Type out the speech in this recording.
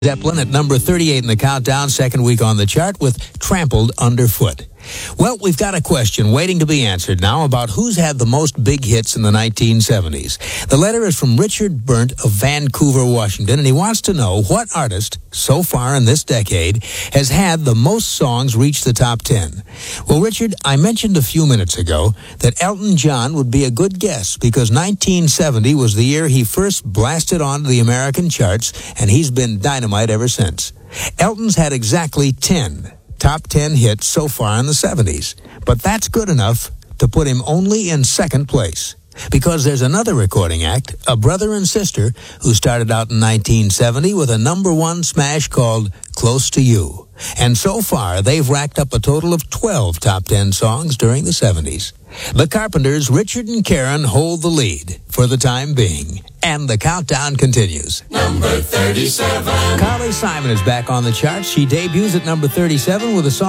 Zeppelin at number 38 in the countdown, second week on the chart with Trampled Underfoot. Well, we've got a question waiting to be answered now about who's had the most big hits in the 1970s. The letter is from Richard Burnt of Vancouver, Washington, and he wants to know what artist so far in this decade has had the most songs reach the top 10. Well, Richard, I mentioned a few minutes ago that Elton John would be a good guess because 1970 was the year he first blasted onto the American charts, and he's been dynamite ever since. Elton's had exactly 10 top 10 hits so far in the 70s, but that's good enough to put him only in second place. Because there's another recording act, a brother and sister, who started out in 1970 with a number one smash called Close to You. And so far, they've racked up a total of 12 top 10 songs during the 70s. The Carpenters, Richard and Karen, hold the lead for the time being. And the countdown continues. Number 37. Carly Simon is back on the charts. She debuts at number 37 with a song